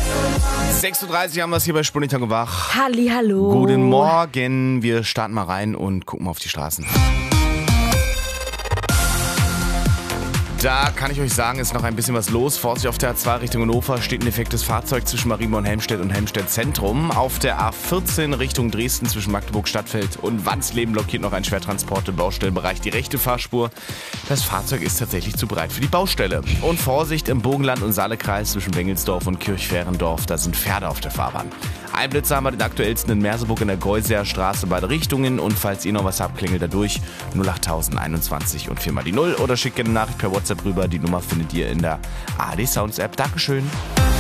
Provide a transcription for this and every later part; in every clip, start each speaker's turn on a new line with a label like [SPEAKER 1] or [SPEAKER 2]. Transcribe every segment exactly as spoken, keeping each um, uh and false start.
[SPEAKER 1] sechs Uhr dreißig haben wir es hier bei Spunichtag wach.
[SPEAKER 2] Halli, hallo.
[SPEAKER 1] Guten Morgen. Wir starten mal rein und gucken mal auf die Straßen. Da kann ich euch sagen, ist noch ein bisschen was los. Vorsicht, auf der A zwei Richtung Hannover steht ein defektes Fahrzeug zwischen Marienborn Helmstedt und Helmstedt Zentrum. Auf der A vierzehn Richtung Dresden zwischen Magdeburg Stadtfeld und Wandsleben blockiert noch ein Schwertransport im Baustellenbereich die rechte Fahrspur. Das Fahrzeug ist tatsächlich zu breit für die Baustelle. Und Vorsicht im Bogenland- und Saalekreis zwischen Bengelsdorf und Kirchferendorf. Da sind Pferde auf der Fahrbahn. Ein Blitzer haben wir den aktuellsten in Merseburg in der Geuseer Straße, beide Richtungen. Und falls ihr noch was habt, klingelt da durch null acht einundzwanzig und vier mal die null oder schickt gerne eine Nachricht per WhatsApp rüber. Die Nummer findet ihr in der A R D Sounds App. Dankeschön.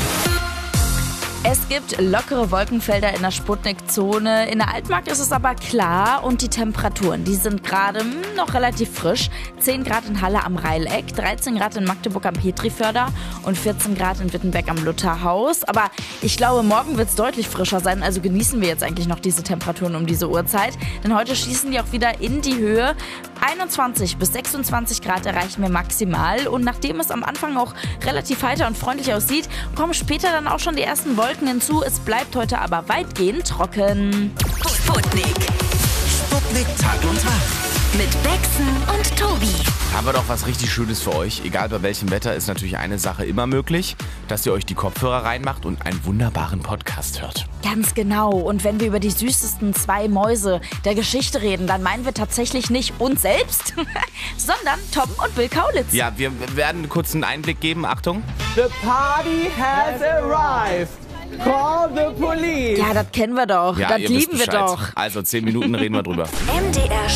[SPEAKER 2] Es gibt lockere Wolkenfelder in der Sputnik-Zone. In der Altmark ist es aber klar und die Temperaturen, die sind gerade noch relativ frisch. zehn Grad in Halle am Reileck, dreizehn Grad in Magdeburg am Petriförder und vierzehn Grad in Wittenberg am Lutherhaus. Aber ich glaube, morgen wird es deutlich frischer sein, also genießen wir jetzt eigentlich noch diese Temperaturen um diese Uhrzeit. Denn heute schießen die auch wieder in die Höhe. einundzwanzig bis sechsundzwanzig Grad erreichen wir maximal. Und nachdem es am Anfang auch relativ heiter und freundlich aussieht, kommen später dann auch schon die ersten Wolken hinzu. Es bleibt heute aber weitgehend trocken.
[SPEAKER 3] Sputnik.
[SPEAKER 4] Sputnik Tag und Tag.
[SPEAKER 3] Mit Bexen und Tobi.
[SPEAKER 1] Haben wir doch was richtig Schönes für euch. Egal bei welchem Wetter ist natürlich eine Sache immer möglich, dass ihr euch die Kopfhörer reinmacht und einen wunderbaren Podcast hört.
[SPEAKER 2] Ganz genau. Und wenn wir über die süßesten zwei Mäuse der Geschichte reden, dann meinen wir tatsächlich nicht uns selbst, sondern Tom und Bill Kaulitz.
[SPEAKER 1] Ja, wir werden kurz einen Einblick geben. Achtung.
[SPEAKER 5] The party has arrived. Call the police.
[SPEAKER 2] Ja, das kennen wir doch.
[SPEAKER 1] Ja,
[SPEAKER 2] das
[SPEAKER 1] ihr wisst
[SPEAKER 2] lieben wir
[SPEAKER 1] Bescheid.
[SPEAKER 2] doch.
[SPEAKER 1] Also zehn Minuten reden wir drüber.
[SPEAKER 3] M D R